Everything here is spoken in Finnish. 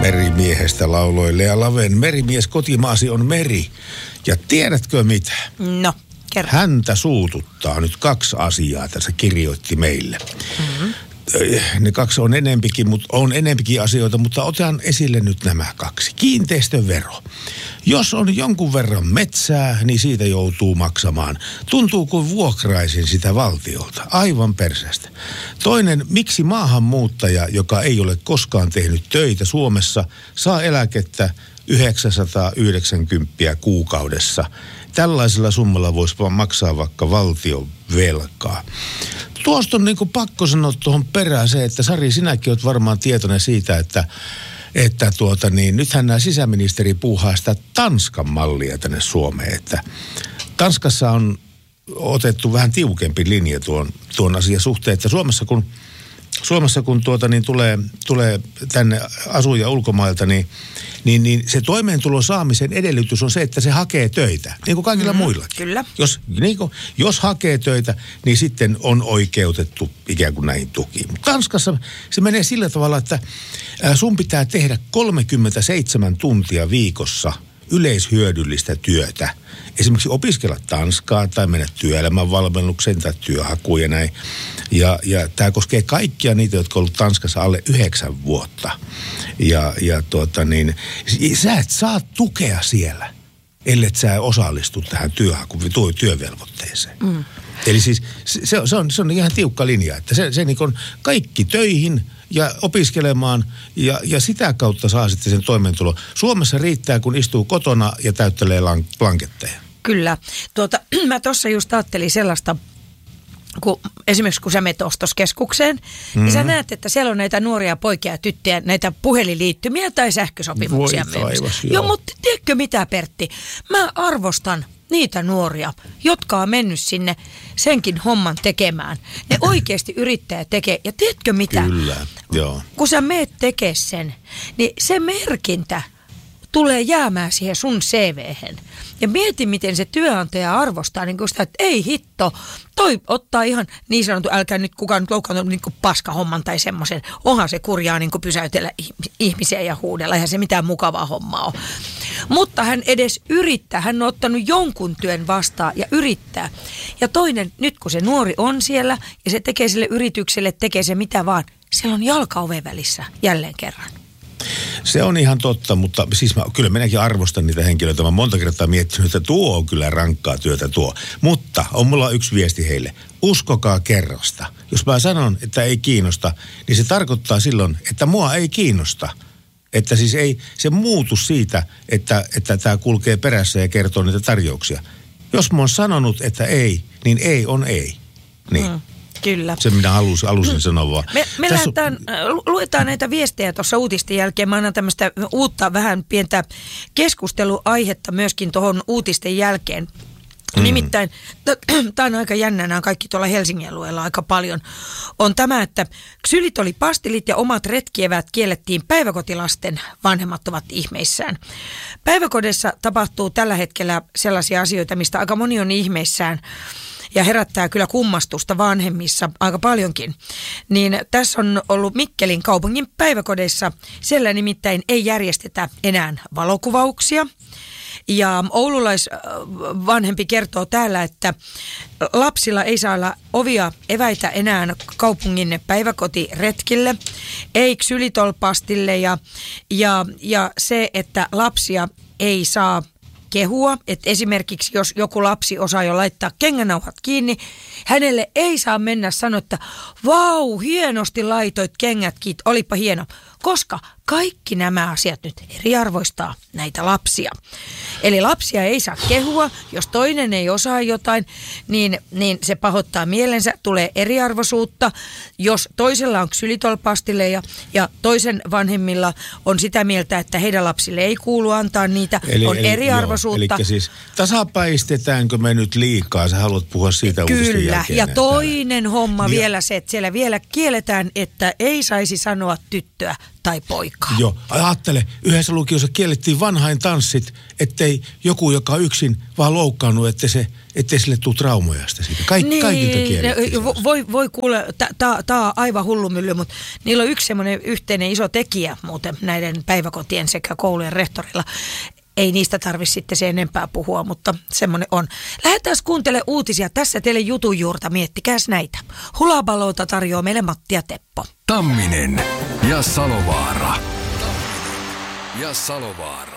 Merimiehestä lauloille ja Laven merimies kotimaasi on meri. Ja tiedätkö mitä? No, kerro. Häntä suututtaa nyt 2 asiaa, tässä kirjoitti meille. Mm-hmm. Ne 2 on enempikin asioita, mutta otan esille nyt nämä 2. Kiinteistövero. Jos on jonkun verran metsää, niin siitä joutuu maksamaan. Tuntuu kuin vuokraisin sitä valtiolta. Aivan perseestä. Toinen, miksi maahanmuuttaja, joka ei ole koskaan tehnyt töitä Suomessa, saa eläkettä 990 kuukaudessa. Tällaisella summalla voisi vaan maksaa vaikka valtion velkaa. Tuosta on niin kuin pakko sanoa tuohon perään se, että Sari, sinäkin olet varmaan tietoinen siitä, että nythän nämä sisäministeri puuhaa sitä Tanskan mallia tänne Suomeen, että Tanskassa on otettu vähän tiukempi linja tuon asian suhteen, että Suomessa kun tulee tänne asuja ulkomailta, niin se toimeentulon saamisen edellytys on se, että se hakee töitä, niin kuin kaikilla muillakin. Kyllä. Jos hakee töitä, niin sitten on oikeutettu ikään kuin näihin tukiin. Mutta Tanskassa se menee sillä tavalla, että sun pitää tehdä 37 tuntia viikossa yleishyödyllistä työtä. Esimerkiksi opiskella tanskaa tai mennä työelämän valmennukseen tai työhakuun ja näin. Ja tämä koskee kaikkia niitä, jotka on ollut Tanskassa alle 9 vuotta. Sä et saa tukea siellä, ellei sä osallistu tähän työvelvoitteeseen. Mm. Eli siis se on ihan tiukka linja, että se niin kuin kaikki töihin ja opiskelemaan ja sitä kautta saa sitten sen toimeentulo. Suomessa riittää, kun istuu kotona ja täyttelee blanketteja. Kyllä. Mä tuossa just ajattelin sellaista, esimerkiksi kun sä menet ostoskeskukseen, niin sä näet, että siellä on näitä nuoria poikia ja tyttöjä, näitä puhelinliittymiä tai sähkösopimuksia. Joo, mutta tiedätkö mitä, Pertti? Mä arvostan niitä nuoria, jotka on mennyt sinne senkin homman tekemään. Ne oikeasti yrittää tekee. Ja tiedätkö mitä? Kyllä, joo. Kun sä meet tekee sen, niin se merkintä tulee jäämään siihen sun CV:hen. Ja mieti, miten se työnantaja arvostaa niin kuin sitä, että ei hitto, toi ottaa ihan niin sanottu, älkää nyt kukaan nyt loukkaantunut niin kuin paskahomman tai semmoisen. Onhan se kurjaa niin kuin pysäytellä ihmisiä ja huudella, eihän se mitään mukavaa hommaa ole. Mutta hän edes yrittää, hän on ottanut jonkun työn vastaan ja yrittää. Ja toinen, nyt kun se nuori on siellä ja se tekee sille yritykselle, tekee se mitä vaan, siellä on jalka oven välissä jälleen kerran. Se on ihan totta, mutta siis kyllä minäkin arvostan niitä henkilöitä. Mä monta kertaa miettinyt, että tuo on kyllä rankkaa työtä tuo. Mutta on mulla yksi viesti heille. Uskokaa kerrasta. Jos mä sanon, että ei kiinnosta, niin se tarkoittaa silloin, että mua ei kiinnosta. Että siis ei se muutu siitä, että tämä kulkee perässä ja kertoo niitä tarjouksia. Jos mä oon sanonut, että ei, niin ei on ei. Niin. Kyllä. Se minä halusin sanoa vaan. Me luetaan näitä viestejä tuossa uutisten jälkeen. Mä annan tämmöistä uutta vähän pientä keskusteluaihetta myöskin tuohon uutisten jälkeen. Nimittäin, tämä on aika jännä, nämä kaikki tuolla Helsingin alueella aika paljon, on tämä, että ksylitolipastillit ja omat retkievät kiellettiin päiväkotilasten, vanhemmat ovat ihmeissään. Päiväkodissa tapahtuu tällä hetkellä sellaisia asioita, mistä aika moni on ihmeissään ja herättää kyllä kummastusta vanhemmissa aika paljonkin. Niin tässä on ollut Mikkelin kaupungin päiväkodeissa, siellä nimittäin ei järjestetä enää valokuvauksia. Ja oululaisvanhempi kertoo täällä, että lapsilla ei saa olla ovia eväitä enää kaupungin päiväkotiretkille, ei ksylitolpastille ja se, että lapsia ei saa kehua, että esimerkiksi jos joku lapsi osaa jo laittaa kengänauhat kiinni, hänelle ei saa mennä sanoa, että vau, hienosti laitoit kengätkin, olipa hieno, koska kaikki nämä asiat nyt eriarvoistaa näitä lapsia. Eli lapsia ei saa kehua, jos toinen ei osaa jotain, niin se pahoittaa mielensä, tulee eriarvoisuutta. Jos toisella on ksylitolpastille ja toisen vanhemmilla on sitä mieltä, että heidän lapsille ei kuulu antaa niitä, on eriarvoisuutta. Eli siis tasapäistetäänkö me nyt liikaa? Sä haluat puhua siitä uutisten jälkeen. Kyllä, ja toinen homma vielä se, että siellä vielä kielletään, että ei saisi sanoa tyttöä tai poika. paikkaa. Joo, ajattele, yhdessä lukiossa kiellettiin vanhain tanssit, ettei joku, joka on yksin vaan loukkaannut, ettei sille tule traumoja sitä siitä. Kaikilta kiellettiin. Voi kuule, tää on aivan hullumylly, mutta niillä on yksi semmoinen yhteinen iso tekijä muuten näiden päiväkotien sekä koulujen rehtorilla. Ei niistä tarvitse sitten sen enempää puhua, mutta semmoinen on. Lähdetään kuuntelemaan uutisia. Tässä teille jutun juurta, miettikääs näitä. Hulabaloota tarjoaa meille Matti ja Teppo. Tamminen ja Salovaara.